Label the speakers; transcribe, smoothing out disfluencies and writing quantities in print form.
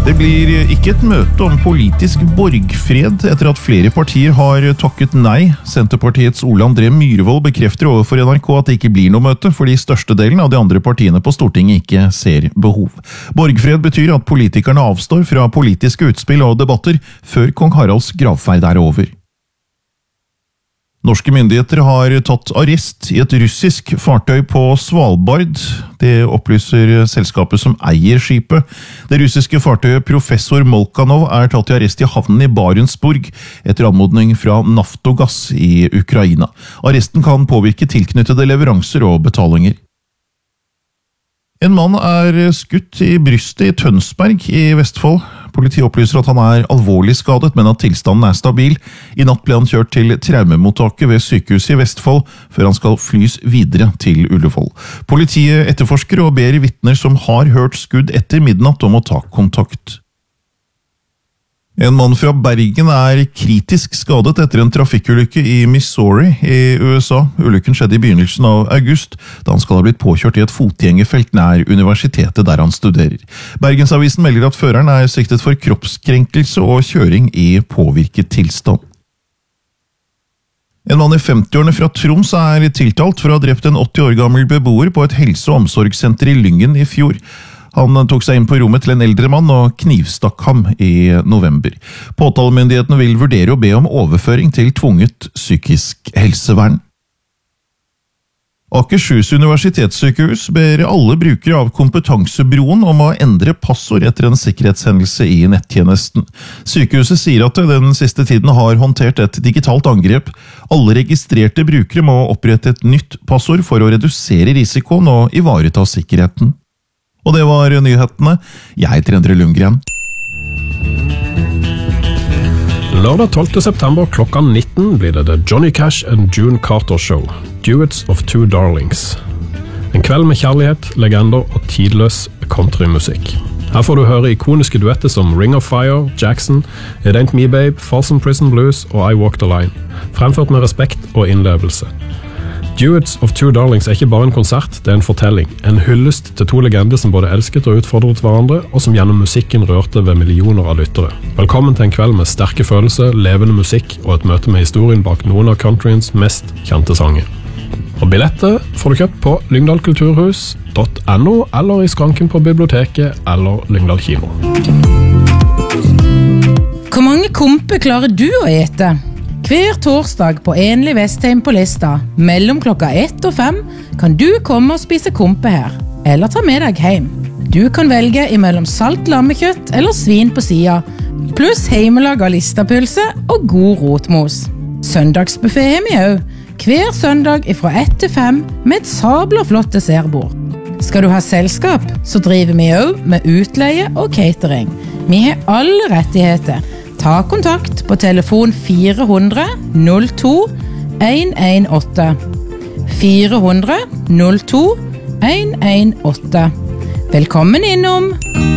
Speaker 1: Det blir ikke et møte om politisk borgfred etter at flere partier har takket nei. Senterpartiets Ole André Myhrvold bekrefter overfor NRK at det ikke blir noe møte, fordi størstedelen av de andre partiene på Stortinget ikke ser behov. Borgfred betyr at politikerne avstår fra politiske utspill og debatter før kong Haralds gravferd er over. Norske myndigheter har tatt arrest i et russisk fartøy på Svalbard. Det opplyser selskapet som eier skipet. Det russiske fartøyet Professor Molchanov er tatt i arrest i havnen i Barentsburg etter anmodning fra Naftogaz i Ukraina. Arresten kan påvirke tilknyttede leveranser og betalinger. En mann er skutt i brystet i Tønsberg i Vestfold. Politiet opplyser at han er alvorlig skadet, men at tilstanden er stabil. I natt ble han kjørt til traumemottaket ved sykehuset i Vestfold, før han skal flys videre til Ullevål. Politiet etterforsker og ber vitner som har hørt skudd etter midnatt om å ta kontakt. En mann fra Bergen er kritisk skadet etter en trafikkulykke i Missouri i USA. Ulykken skjedde i begynnelsen av august, da han skal ha blitt påkjørt i et fotgjengerfelt nær universitetet der han studerer. Bergensavisen melder at føreren er siktet for kroppskrenkelse og kjøring i påvirket tilstand. En mann i 50-årene fra Troms er tiltalt for å ha drept en 80 år gammel beboer på et helse- og omsorgssenter i Lyngen i fjor. Han tok seg inn på rommet til en eldre mann og knivstakk ham i november. Påtalemyndighetene vil vurdere å be om overføring til tvunget psykisk helsevern. Akershus universitetssykehus ber alle brukere av Kompetansebroen om å endre passord etter en sikkerhetshendelse i nettjenesten. Sykehuset sier at det den siste tiden har håndtert et digitalt angrep. Alle registrerte brukere må opprette et nytt passord for å redusere risikoen og ivareta sikkerheten. Og det var nyhetene. Jeg heter Endre Lundgren.
Speaker 2: Lørdag 12. september klokka 19 blir det The Johnny Cash and June Carter Show, Duets of Two Darlings. En kveld med kjærlighet, legender og tidløs countrymusikk. Her får du høre ikoniske duetter som Ring of Fire, Jackson, It Ain't Me Babe, Folsom Prison Blues og I Walk the Line, fremført med respekt og innlevelse. Duets of Two Darlings er ikke bare en konsert, det er en fortelling. En hyllest til to legender som både elsket og utfordret hverandre, og som gjennom musikken rørte ved millioner av lyttere. Velkommen til en kveld med sterke følelser, levende musikk og et møte med historien bak noen av countryens mest kjente sanger. Og billetter får du kjøpt på lyngdalkulturhus.no eller i skranken på biblioteket eller Lyngdal kino.
Speaker 3: Hvor mange kompe klarer du å ete? Hver torsdag på Enlig Vestheim på Lista, mellom klokka 1 og 5, kan du komme og spise kompe her, eller ta med deg hjem. Du kan velge imellom salt lammekjøtt eller svin på sida, pluss heimelaga listapølse og god rotmos. Søndagsbuffet har vi også, hver søndag fra 1 til 5 med et sabla flott dessertbord. Skal du ha selskap, så driver vi også med utleie og catering. Vi har alle rettigheter. Ta kontakt på telefon 400 02 118. 400 02 118. Velkommen innom!